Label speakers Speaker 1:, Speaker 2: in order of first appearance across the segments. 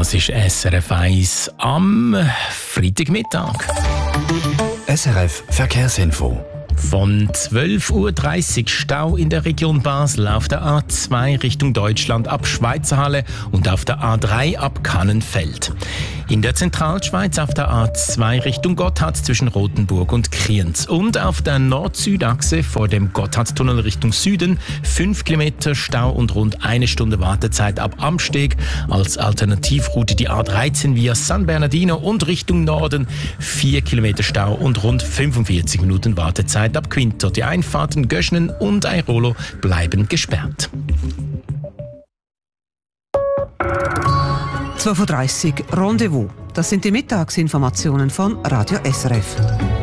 Speaker 1: Das ist SRF 1 am Freitagmittag.
Speaker 2: SRF Verkehrsinfo.
Speaker 1: Von 12.30 Uhr Stau in der Region Basel auf der A2 Richtung Deutschland ab Schweizerhalle und auf der A3 ab Kannenfeld. In der Zentralschweiz auf der A2 Richtung Gotthard zwischen Rothenburg und Kriens. Und auf der Nord-Süd-Achse vor dem Gotthardtunnel Richtung Süden 5 Kilometer Stau und rund 1 Stunde Wartezeit ab Amsteg. Als Alternativroute die A13 via San Bernardino und Richtung Norden 4 Kilometer Stau und rund 45 Minuten Wartezeit ab Quinto. Die Einfahrten Göschnen und Airolo bleiben gesperrt.
Speaker 3: 12.30 Uhr Rendezvous. Das sind die Mittagsinformationen von Radio SRF.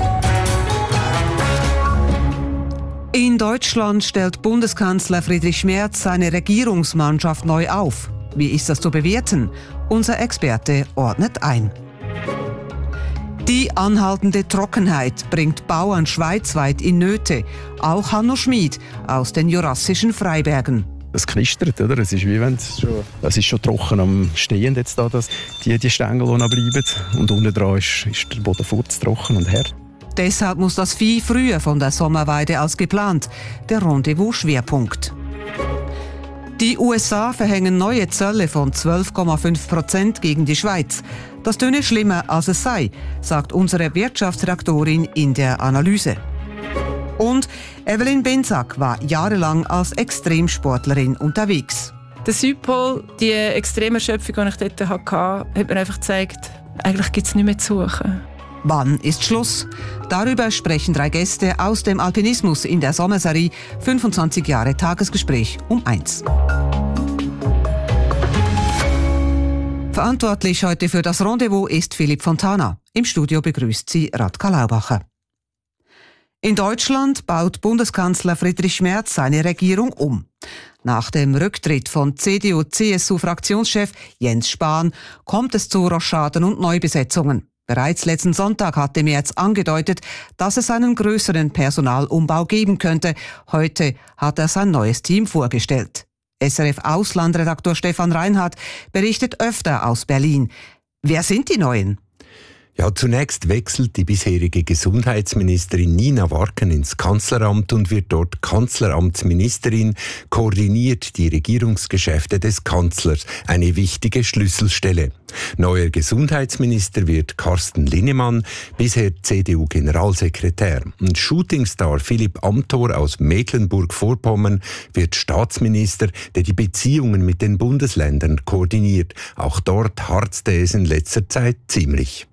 Speaker 3: In Deutschland stellt Bundeskanzler Friedrich Merz seine Regierungsmannschaft neu auf. Wie ist das zu bewerten? Unser Experte ordnet ein. Die anhaltende Trockenheit bringt Bauern schweizweit in Nöte. Auch Hanno Schmid aus den jurassischen Freibergen.
Speaker 4: Es knistert, oder? Es ist wie wenn es ist schon trocken am Stehen jetzt da, dass die Stängel, die noch bleiben. Und unten dran ist der Boden furztrocken und hart.
Speaker 3: Deshalb muss das Vieh früher von der Sommerweide als geplant. Der Rendezvous-Schwerpunkt. Die USA verhängen neue Zölle von 12,5% gegen die Schweiz. Das töne schlimmer, als es sei, sagt unsere Wirtschaftsredaktorin in der Analyse. Und Evelyn Bensack war jahrelang als Extremsportlerin unterwegs.
Speaker 5: Der Südpol, die Extremerschöpfung, die ich dort hatte, hat mir einfach gezeigt, eigentlich gibt es nichts mehr zu suchen.
Speaker 3: Wann ist Schluss? Darüber sprechen 3 Gäste aus dem Alpinismus in der Sommerserie 25 Jahre Tagesgespräch um 1. Verantwortlich heute für das Rendezvous ist Philipp Fontana. Im Studio begrüßt sie Radka Laubacher. In Deutschland baut Bundeskanzler Friedrich Merz seine Regierung um. Nach dem Rücktritt von CDU-CSU-Fraktionschef Jens Spahn kommt es zu Rochaden und Neubesetzungen. Bereits letzten Sonntag hatte Merz angedeutet, dass es einen größeren Personalumbau geben könnte. Heute hat er sein neues Team vorgestellt. SRF-Auslandredaktor Stefan Reinhardt berichtet öfter aus Berlin. Wer sind die Neuen?
Speaker 6: Ja, zunächst wechselt die bisherige Gesundheitsministerin Nina Warken ins Kanzleramt und wird dort Kanzleramtsministerin, koordiniert die Regierungsgeschäfte des Kanzlers, eine wichtige Schlüsselstelle. Neuer Gesundheitsminister wird Carsten Linnemann, bisher CDU-Generalsekretär. Und Shootingstar Philipp Amthor aus Mecklenburg-Vorpommern wird Staatsminister, der die Beziehungen mit den Bundesländern koordiniert. Auch dort harzte es in letzter Zeit ziemlich.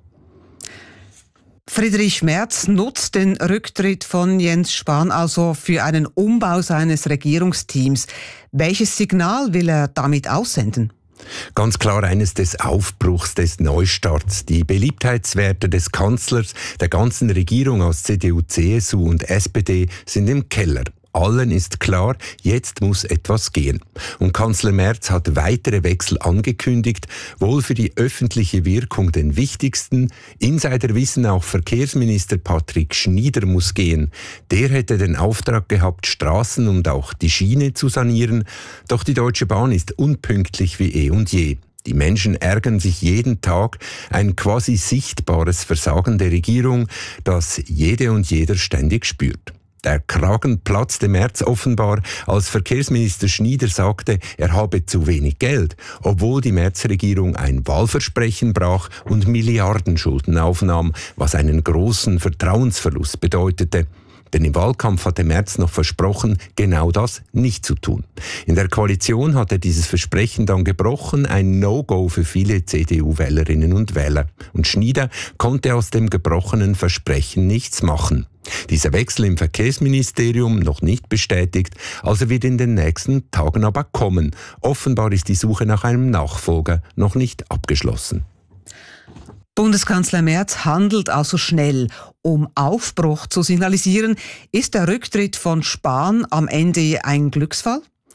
Speaker 3: Friedrich Merz nutzt den Rücktritt von Jens Spahn also für einen Umbau seines Regierungsteams. Welches Signal will er damit aussenden?
Speaker 6: Ganz klar eines des Aufbruchs, des Neustarts. Die Beliebtheitswerte des Kanzlers, der ganzen Regierung aus CDU, CSU und SPD sind im Keller. Allen ist klar, jetzt muss etwas gehen. Und Kanzler Merz hat weitere Wechsel angekündigt, wohl für die öffentliche Wirkung den wichtigsten. Insider wissen auch, Verkehrsminister Patrick Schnieder muss gehen. Der hätte den Auftrag gehabt, Straßen und auch die Schiene zu sanieren. Doch die Deutsche Bahn ist unpünktlich wie eh und je. Die Menschen ärgern sich jeden Tag, ein quasi sichtbares Versagen der Regierung, das jede und jeder ständig spürt. Der Kragen platzte Merz offenbar, als Verkehrsminister Schnieder sagte, er habe zu wenig Geld, obwohl die Merz-Regierung ein Wahlversprechen brach und Milliardenschulden aufnahm, was einen großen Vertrauensverlust bedeutete. Denn im Wahlkampf hatte Merz noch versprochen, genau das nicht zu tun. In der Koalition hat er dieses Versprechen dann gebrochen, ein No-Go für viele CDU-Wählerinnen und Wähler. Und Schnieder konnte aus dem gebrochenen Versprechen nichts machen. Dieser Wechsel im Verkehrsministerium noch nicht bestätigt, also wird in den nächsten Tagen aber kommen. Offenbar ist die Suche nach einem Nachfolger noch nicht abgeschlossen.
Speaker 3: Bundeskanzler Merz handelt also schnell. Um Aufbruch zu signalisieren, ist der Rücktritt von Spahn am Ende ein Glücksfall?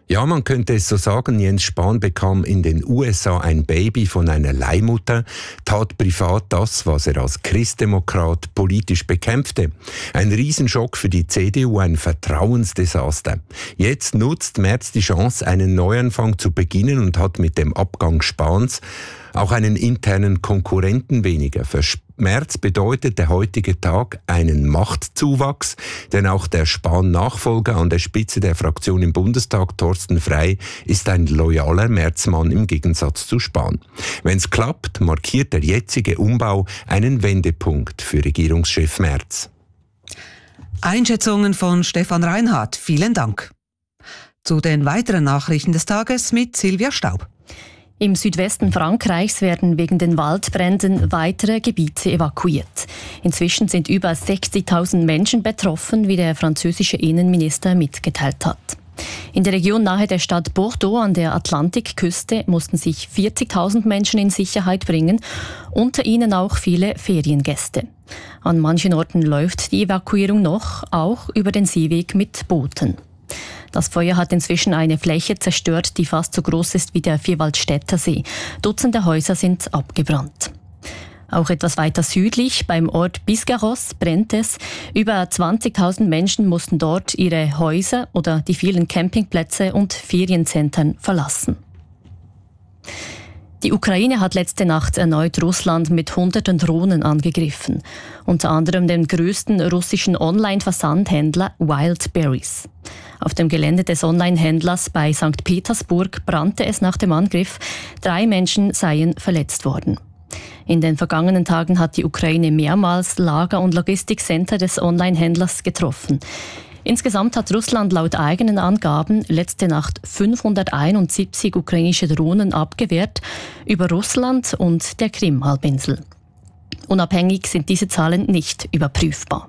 Speaker 6: Ja, man könnte es so sagen, Jens Spahn bekam in den USA ein Baby von einer Leihmutter, tat privat das, was er als Christdemokrat politisch bekämpfte. Ein Riesenschock für die CDU, ein Vertrauensdesaster. Jetzt nutzt Merz die Chance, einen Neuanfang zu beginnen und hat mit dem Abgang Spahns auch einen internen Konkurrenten weniger. Für Merz bedeutet der heutige Tag einen Machtzuwachs, denn auch der Spahn-Nachfolger an der Spitze der Fraktion im Bundestag, Thorsten Frey, ist ein loyaler Merzmann im Gegensatz zu Spahn. Wenn es klappt, markiert der jetzige Umbau einen Wendepunkt für Regierungschef Merz.
Speaker 3: Einschätzungen von Stefan Reinhardt. Vielen Dank. Zu den weiteren Nachrichten des Tages mit Silvia Staub.
Speaker 7: Im Südwesten Frankreichs werden wegen den Waldbränden weitere Gebiete evakuiert. Inzwischen sind über 60.000 Menschen betroffen, wie der französische Innenminister mitgeteilt hat. In der Region nahe der Stadt Bordeaux an der Atlantikküste mussten sich 40.000 Menschen in Sicherheit bringen, unter ihnen auch viele Feriengäste. An manchen Orten läuft die Evakuierung noch, auch über den Seeweg mit Booten. Das Feuer hat inzwischen eine Fläche zerstört, die fast so groß ist wie der Vierwaldstätter See. Dutzende Häuser sind abgebrannt. Auch etwas weiter südlich, beim Ort Biscarrosse, brennt es. Über 20.000 Menschen mussten dort ihre Häuser oder die vielen Campingplätze und Ferienzentren verlassen. Die Ukraine hat letzte Nacht erneut Russland mit hunderten Drohnen angegriffen. Unter anderem den größten russischen Online-Versandhändler Wildberries. Auf dem Gelände des Online-Händlers bei St. Petersburg brannte es nach dem Angriff. 3 Menschen seien verletzt worden. In den vergangenen Tagen hat die Ukraine mehrmals Lager- und Logistikcenter des Online-Händlers getroffen. Insgesamt hat Russland laut eigenen Angaben letzte Nacht 571 ukrainische Drohnen abgewehrt über Russland und der Krim-Halbinsel. Unabhängig sind diese Zahlen nicht überprüfbar.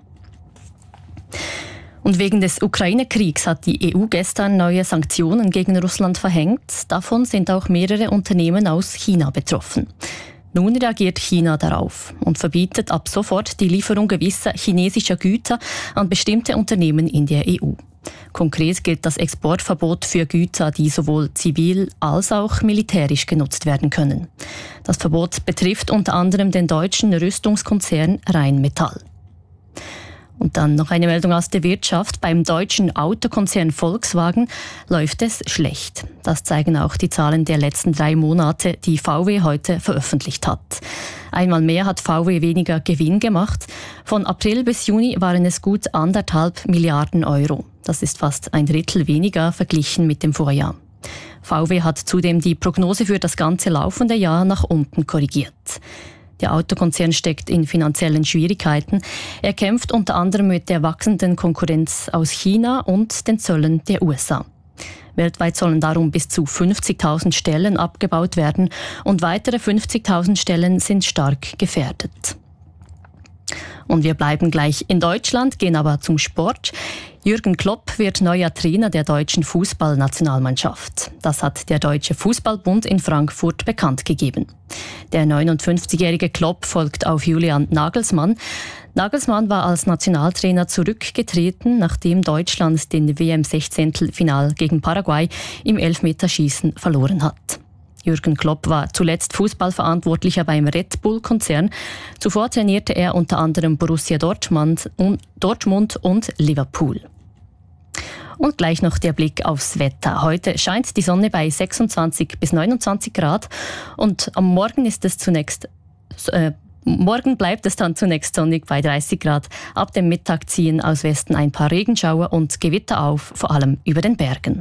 Speaker 7: Und wegen des Ukraine-Kriegs hat die EU gestern neue Sanktionen gegen Russland verhängt. Davon sind auch mehrere Unternehmen aus China betroffen. Nun reagiert China darauf und verbietet ab sofort die Lieferung gewisser chinesischer Güter an bestimmte Unternehmen in der EU. Konkret gilt das Exportverbot für Güter, die sowohl zivil als auch militärisch genutzt werden können. Das Verbot betrifft unter anderem den deutschen Rüstungskonzern Rheinmetall. Und dann noch eine Meldung aus der Wirtschaft. Beim deutschen Autokonzern Volkswagen läuft es schlecht. Das zeigen auch die Zahlen der letzten 3 Monate, die VW heute veröffentlicht hat. Einmal mehr hat VW weniger Gewinn gemacht. Von April bis Juni waren es gut 1,5 Milliarden Euro. Das ist fast 1/3 weniger verglichen mit dem Vorjahr. VW hat zudem die Prognose für das ganze laufende Jahr nach unten korrigiert. Der Autokonzern steckt in finanziellen Schwierigkeiten. Er kämpft unter anderem mit der wachsenden Konkurrenz aus China und den Zöllen der USA. Weltweit sollen darum bis zu 50.000 Stellen abgebaut werden und weitere 50.000 Stellen sind stark gefährdet. Und wir bleiben gleich in Deutschland, gehen aber zum Sport. Jürgen Klopp wird neuer Trainer der deutschen Fußballnationalmannschaft. Das hat der Deutsche Fußballbund in Frankfurt bekannt gegeben. Der 59-jährige Klopp folgt auf Julian Nagelsmann. Nagelsmann war als Nationaltrainer zurückgetreten, nachdem Deutschland den WM-16-Final gegen Paraguay im Elfmeterschießen verloren hat. Jürgen Klopp war zuletzt Fußballverantwortlicher beim Red Bull-Konzern. Zuvor trainierte er unter anderem Borussia Dortmund und Liverpool. Und gleich noch der Blick aufs Wetter. Heute scheint die Sonne bei 26 bis 29 Grad und am Morgen ist es morgen bleibt es dann zunächst sonnig bei 30 Grad. Ab dem Mittag ziehen aus Westen ein paar Regenschauer und Gewitter auf, vor allem über den Bergen.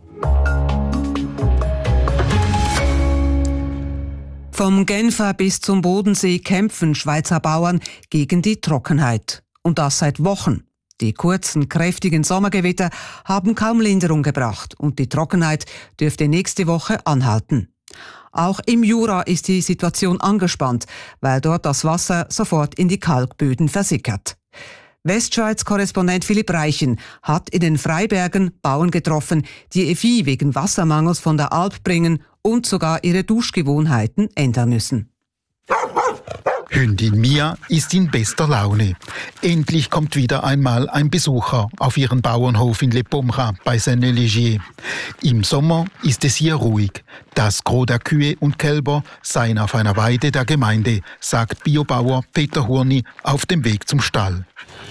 Speaker 3: Vom Genfer bis zum Bodensee kämpfen Schweizer Bauern gegen die Trockenheit. Und das seit Wochen. Die kurzen, kräftigen Sommergewitter haben kaum Linderung gebracht und die Trockenheit dürfte nächste Woche anhalten. Auch im Jura ist die Situation angespannt, weil dort das Wasser sofort in die Kalkböden versickert. Westschweiz-Korrespondent Philipp Reichen hat in den Freibergen Bauern getroffen, die ihr Vieh wegen Wassermangels von der Alp bringen und sogar ihre Duschgewohnheiten ändern müssen.
Speaker 8: Hündin Mia ist in bester Laune. Endlich kommt wieder einmal ein Besucher auf ihren Bauernhof in Le Pommerain bei Saint-Légier. Im Sommer ist es hier ruhig. Das Gros der Kühe und Kälber seien auf einer Weide der Gemeinde, sagt Biobauer Peter Hurni auf dem Weg zum Stall.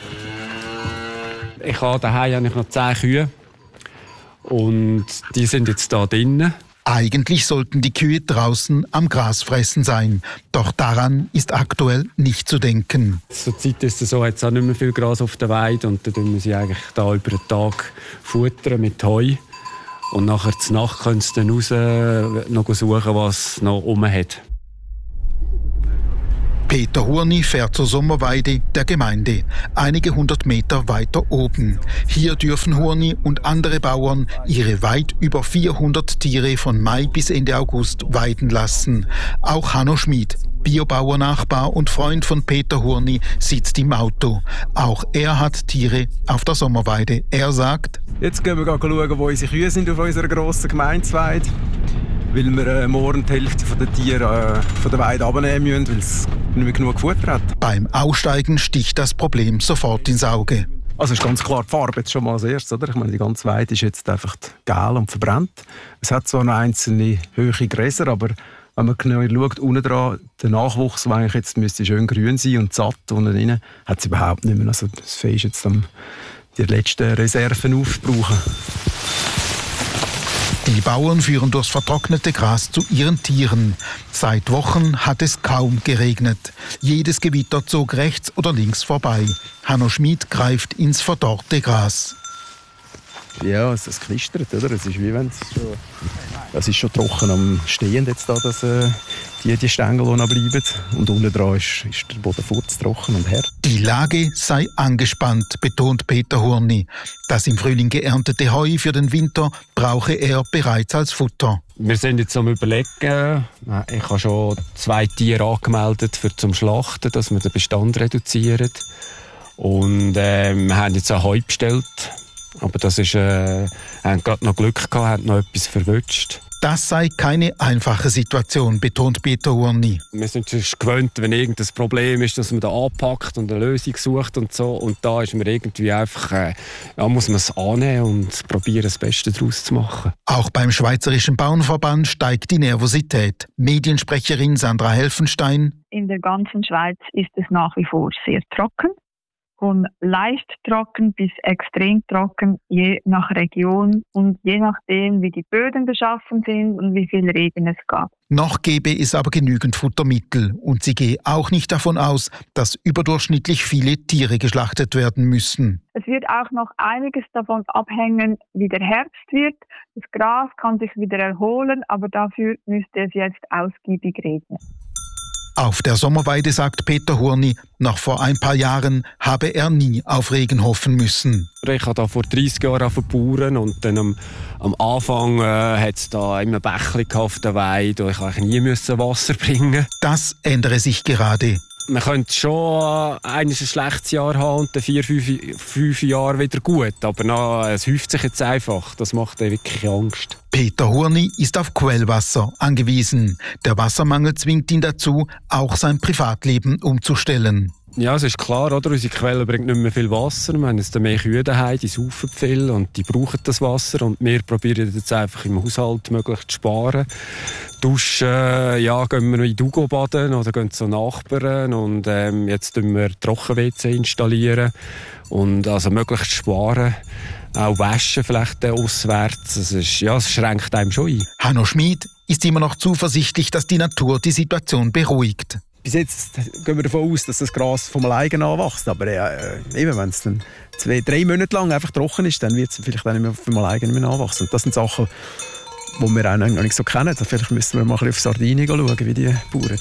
Speaker 9: Ich habe daheim noch 10 Kühe und die sind jetzt da drinnen.
Speaker 8: Eigentlich sollten die Kühe draußen am Gras fressen sein. Doch daran ist aktuell nicht zu denken.
Speaker 9: Zurzeit ist es so, jetzt auch nicht mehr viel Gras auf der Weide und dann tun wir sie eigentlich da über den Tag futtern mit Heu. Und nachher zur Nacht können sie dann raus noch suchen, was noch rum hat.
Speaker 8: Peter Hurni fährt zur Sommerweide der Gemeinde, einige 100 Meter weiter oben. Hier dürfen Hurni und andere Bauern ihre weit über 400 Tiere von Mai bis Ende August weiden lassen. Auch Hanno Schmid, Biobauer-Nachbar und Freund von Peter Hurni, sitzt im Auto. Auch er hat Tiere auf der Sommerweide. Er sagt:
Speaker 4: Jetzt gehen wir schauen, wo unsere Kühe sind auf unserer grossen Gemeindeweide. Weil wir morgen die Hälfte der Tiere von der Weide abnehmen müssen, weil es nicht mehr genug Futter hat.
Speaker 8: Beim Aussteigen sticht das Problem sofort ins Auge.
Speaker 4: Also ist ganz klar die Farbe jetzt schon mal als erstes, oder? Ich meine, die ganze Weide ist jetzt einfach gelb und verbrannt. Es hat zwar noch einzelne hohe Gräser, aber wenn man genau schaut, unten dran, der Nachwuchs, der eigentlich jetzt müsste schön grün sein und satt, unten drin, hat es überhaupt nicht mehr. Also das Vieh ist jetzt die letzten Reserven aufbrauchen.
Speaker 8: Die Bauern führen durchs vertrocknete Gras zu ihren Tieren. Seit Wochen hat es kaum geregnet. Jedes Gewitter zog rechts oder links vorbei. Hanno Schmid greift ins verdorrte Gras.
Speaker 4: Ja, es knistert, oder? Es ist wie wenn es ist schon trocken am Stehen jetzt da, dass die Stängel, die noch bleiben. Und unten dran ist der Boden furztrocken und hart.
Speaker 8: Die Lage sei angespannt, betont Peter Hurni. Das im Frühling geerntete Heu für den Winter brauche er bereits als Futter.
Speaker 9: Wir sind jetzt am Überlegen. Ich habe schon 2 Tiere angemeldet zum Schlachten, dass wir den Bestand reduzieren. Und wir haben jetzt auch Heu bestellt. Aber das ist, haben gerade noch Glück gehabt, haben noch etwas verwünscht.
Speaker 8: Das sei keine einfache Situation, betont Peter Hurni.
Speaker 9: Wir sind schon gewöhnt, wenn irgendein Problem ist, dass man da anpackt und eine Lösung sucht und so. Und da ist man irgendwie einfach, muss man es annehmen und probieren, das Beste daraus zu machen.
Speaker 8: Auch beim Schweizerischen Bauernverband steigt die Nervosität. Mediensprecherin Sandra Helfenstein:
Speaker 10: In der ganzen Schweiz ist es nach wie vor sehr trocken. Von leicht trocken bis extrem trocken, je nach Region und je nachdem, wie die Böden beschaffen sind und wie viel Regen es gab.
Speaker 8: Noch gäbe es aber genügend Futtermittel und sie gehe auch nicht davon aus, dass überdurchschnittlich viele Tiere geschlachtet werden müssen.
Speaker 10: Es wird auch noch einiges davon abhängen, wie der Herbst wird. Das Gras kann sich wieder erholen, aber dafür müsste es jetzt ausgiebig regnen.
Speaker 8: Auf der Sommerweide sagt Peter Hurni, noch vor ein paar Jahren habe er nie auf Regen hoffen müssen.
Speaker 9: Ich habe da vor 30 Jahren angefangen und dann am Anfang hat es da immer Bächli auf der Weide und ich musste nie Wasser bringen.
Speaker 8: Das ändere sich gerade.
Speaker 9: Man könnte schon ein schlechtes Jahr haben und dann 4-5 Jahre wieder gut. Aber es häuft sich jetzt einfach. Das macht wirklich Angst.
Speaker 8: Peter Hurni ist auf Quellwasser angewiesen. Der Wassermangel zwingt ihn dazu, auch sein Privatleben umzustellen.
Speaker 9: Ja, es ist klar, oder? Unsere Quelle bringt nicht mehr viel Wasser. Wir haben jetzt mehr Kühe daheim, die saufen viel und die brauchen das Wasser. Und wir probieren jetzt einfach im Haushalt möglichst zu sparen. Duschen, gehen wir in Dugo baden oder gehen zu Nachbarn. Und jetzt installieren wir Trocken-WC installieren. Und also möglichst sparen. Auch waschen vielleicht auswärts. Es schränkt einem schon ein.
Speaker 8: Hanno Schmid ist immer noch zuversichtlich, dass die Natur die Situation beruhigt.
Speaker 4: Bis jetzt gehen wir davon aus, dass das Gras vom alleine anwächst. Aber wenn es dann 2-3 Monate lang einfach trocken ist, dann wird es vielleicht auch nicht mehr vom alleine nicht mehr anwachsen. Und das sind Sachen, die wir auch noch nicht so kennen. Vielleicht müssen wir mal ein bisschen auf Sardinien schauen, wie die Bauern.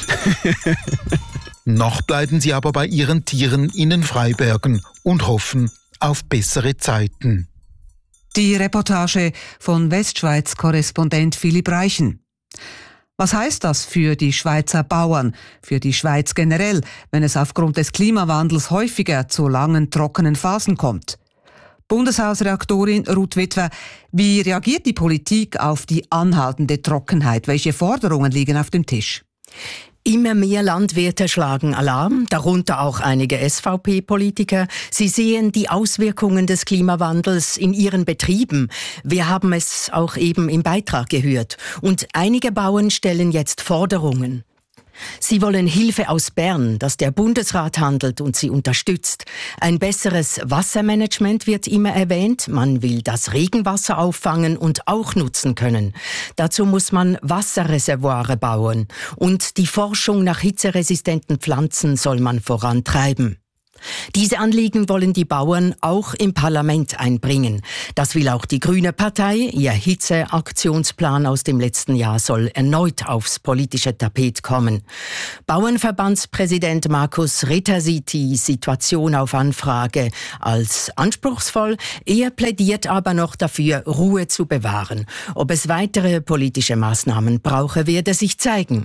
Speaker 8: Noch bleiben sie aber bei ihren Tieren in den Freibergen und hoffen auf bessere Zeiten. Die Reportage von Westschweiz-Korrespondent Philipp Reichen. Was heißt das für die Schweizer Bauern, für die Schweiz generell, wenn es aufgrund des Klimawandels häufiger zu langen, trockenen Phasen kommt? Bundeshausreaktorin Ruth Witwer, wie reagiert die Politik auf die anhaltende Trockenheit? Welche Forderungen liegen auf dem Tisch?
Speaker 11: Immer mehr Landwirte schlagen Alarm, darunter auch einige SVP-Politiker. Sie sehen die Auswirkungen des Klimawandels in ihren Betrieben. Wir haben es auch eben im Beitrag gehört. Und einige Bauern stellen jetzt Forderungen. Sie wollen Hilfe aus Bern, dass der Bundesrat handelt und sie unterstützt. Ein besseres Wassermanagement wird immer erwähnt. Man will das Regenwasser auffangen und auch nutzen können. Dazu muss man Wasserreservoire bauen. Und die Forschung nach hitzeresistenten Pflanzen soll man vorantreiben. Diese Anliegen wollen die Bauern auch im Parlament einbringen. Das will auch die Grüne Partei. Ihr Hitzeaktionsplan aus dem letzten Jahr soll erneut aufs politische Tapet kommen. Bauernverbandspräsident Markus Ritter sieht die Situation auf Anfrage als anspruchsvoll. Er plädiert aber noch dafür, Ruhe zu bewahren. Ob es weitere politische Maßnahmen brauche, werde sich zeigen.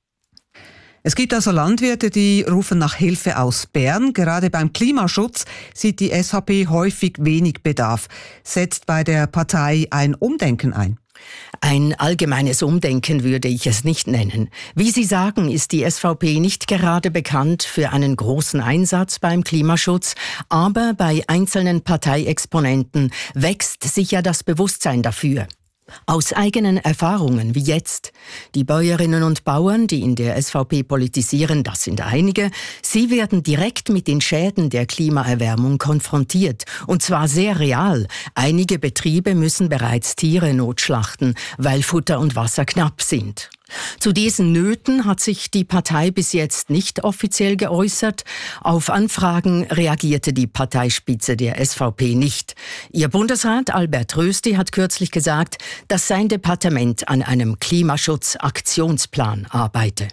Speaker 3: Es gibt also Landwirte, die rufen nach Hilfe aus Bern. Gerade beim Klimaschutz sieht die SVP häufig wenig Bedarf. Setzt bei der Partei ein Umdenken ein?
Speaker 11: Ein allgemeines Umdenken würde ich es nicht nennen. Wie Sie sagen, ist die SVP nicht gerade bekannt für einen großen Einsatz beim Klimaschutz, aber bei einzelnen Parteiexponenten wächst sicher das Bewusstsein dafür. Aus eigenen Erfahrungen wie jetzt. Die Bäuerinnen und Bauern, die in der SVP politisieren, das sind einige, sie werden direkt mit den Schäden der Klimaerwärmung konfrontiert. Und zwar sehr real. Einige Betriebe müssen bereits Tiere notschlachten, weil Futter und Wasser knapp sind. Zu diesen Nöten hat sich die Partei bis jetzt nicht offiziell geäußert. Auf Anfragen reagierte die Parteispitze der SVP nicht. Ihr Bundesrat Albert Rösti hat kürzlich gesagt, dass sein Departement an einem Klimaschutzaktionsplan arbeite.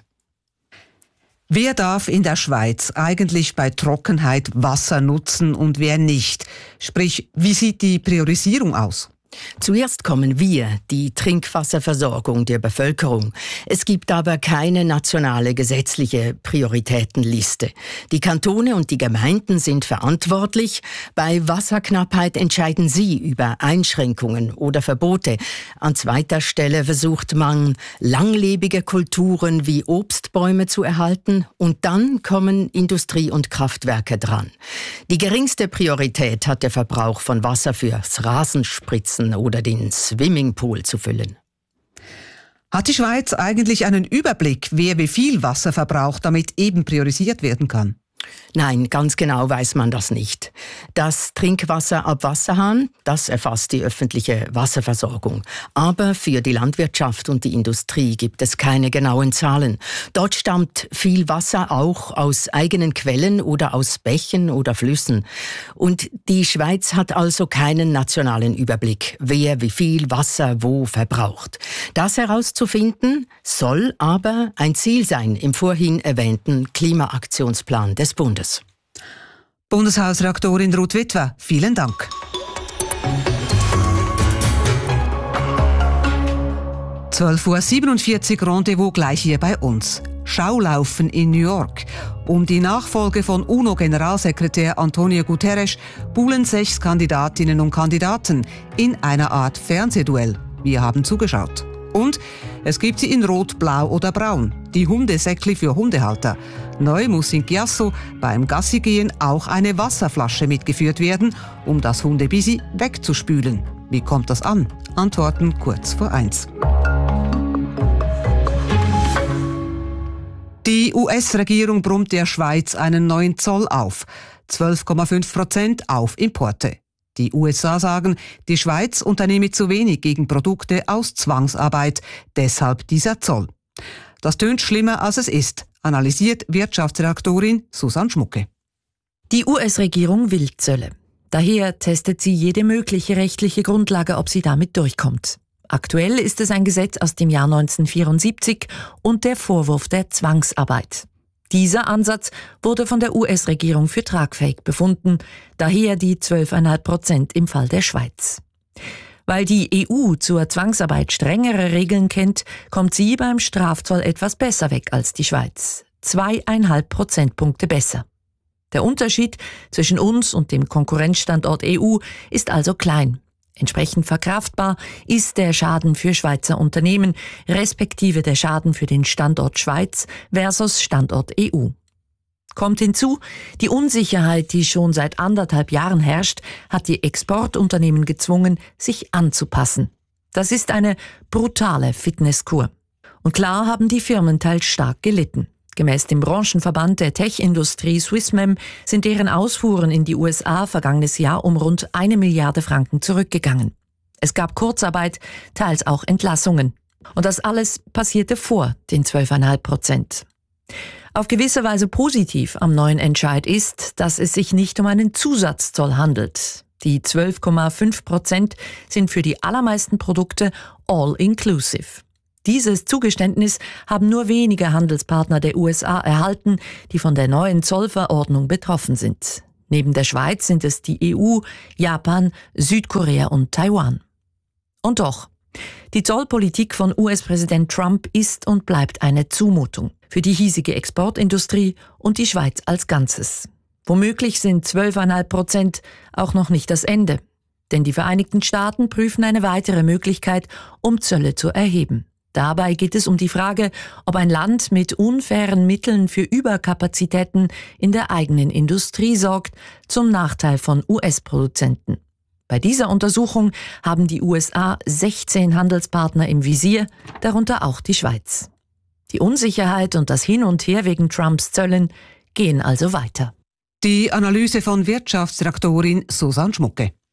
Speaker 3: Wer darf in der Schweiz eigentlich bei Trockenheit Wasser nutzen und wer nicht? Sprich, wie sieht die Priorisierung aus?
Speaker 11: Zuerst kommen wir, die Trinkwasserversorgung der Bevölkerung. Es gibt aber keine nationale gesetzliche Prioritätenliste. Die Kantone und die Gemeinden sind verantwortlich. Bei Wasserknappheit entscheiden sie über Einschränkungen oder Verbote. An zweiter Stelle versucht man, langlebige Kulturen wie Obstbäume zu erhalten. Und dann kommen Industrie und Kraftwerke dran. Die geringste Priorität hat der Verbrauch von Wasser fürs Rasenspritzen oder den Swimmingpool zu füllen.
Speaker 3: Hat die Schweiz eigentlich einen Überblick, wer wie viel Wasser verbraucht, damit eben priorisiert werden kann?
Speaker 11: Nein, ganz genau weiß man das nicht. Das Trinkwasser ab Wasserhahn, das erfasst die öffentliche Wasserversorgung. Aber für die Landwirtschaft und die Industrie gibt es keine genauen Zahlen. Dort stammt viel Wasser auch aus eigenen Quellen oder aus Bächen oder Flüssen. Und die Schweiz hat also keinen nationalen Überblick, wer wie viel Wasser wo verbraucht. Das herauszufinden soll aber ein Ziel sein im vorhin erwähnten Klimaaktionsplan des Bundes.
Speaker 3: Bundeshausreaktorin Ruth Witwer, vielen Dank. 12:47 Uhr, Rendezvous gleich hier bei uns. Schaulaufen in New York. Um die Nachfolge von UNO-Generalsekretär Antonio Guterres buhlen 6 Kandidatinnen und Kandidaten in einer Art Fernsehduell. Wir haben zugeschaut. Und es gibt sie in Rot, Blau oder Braun. Die Hundesäckli für Hundehalter. Neu muss in Chiasso beim Gassigehen auch eine Wasserflasche mitgeführt werden, um das Hundebisi wegzuspülen. Wie kommt das an? Antworten kurz vor 1. Die US-Regierung brummt der Schweiz einen neuen Zoll auf. 12,5% auf Importe. Die USA sagen, die Schweiz unternehme zu wenig gegen Produkte aus Zwangsarbeit, deshalb dieser Zoll. Das tönt schlimmer, als es ist, analysiert Wirtschaftsredaktorin Susanne Schmucke.
Speaker 12: Die US-Regierung will Zölle. Daher testet sie jede mögliche rechtliche Grundlage, ob sie damit durchkommt. Aktuell ist es ein Gesetz aus dem Jahr 1974 und der Vorwurf der Zwangsarbeit. Dieser Ansatz wurde von der US-Regierung für tragfähig befunden, daher die 12,5% im Fall der Schweiz. Weil die EU zur Zwangsarbeit strengere Regeln kennt, kommt sie beim Strafzoll etwas besser weg als die Schweiz. 2,5 Prozentpunkte besser. Der Unterschied zwischen uns und dem Konkurrenzstandort EU ist also klein. Entsprechend verkraftbar ist der Schaden für Schweizer Unternehmen, respektive der Schaden für den Standort Schweiz versus Standort EU. Kommt hinzu, die Unsicherheit, die schon seit 1,5 Jahren herrscht, hat die Exportunternehmen gezwungen, sich anzupassen. Das ist eine brutale Fitnesskur. Und klar haben die Firmen teils stark gelitten. Gemäß dem Branchenverband der Tech-Industrie Swissmem sind deren Ausfuhren in die USA vergangenes Jahr um rund 1 Milliarde Franken zurückgegangen. Es gab Kurzarbeit, teils auch Entlassungen. Und das alles passierte vor den 12,5%. Auf gewisse Weise positiv am neuen Entscheid ist, dass es sich nicht um einen Zusatzzoll handelt. Die 12,5% sind für die allermeisten Produkte all-inclusive. Dieses Zugeständnis haben nur wenige Handelspartner der USA erhalten, die von der neuen Zollverordnung betroffen sind. Neben der Schweiz sind es die EU, Japan, Südkorea und Taiwan. Und doch, die Zollpolitik von US-Präsident Trump ist und bleibt eine Zumutung für die hiesige Exportindustrie und die Schweiz als Ganzes. Womöglich sind 12,5% auch noch nicht das Ende, denn die Vereinigten Staaten prüfen eine weitere Möglichkeit, um Zölle zu erheben. Dabei geht es um die Frage, ob ein Land mit unfairen Mitteln für Überkapazitäten in der eigenen Industrie sorgt, zum Nachteil von US-Produzenten. Bei dieser Untersuchung haben die USA 16 Handelspartner im Visier, darunter auch die Schweiz. Die Unsicherheit und das Hin und Her wegen Trumps Zöllen gehen also weiter.
Speaker 3: Die Analyse von Wirtschaftsredaktorin Susanne Schmucke.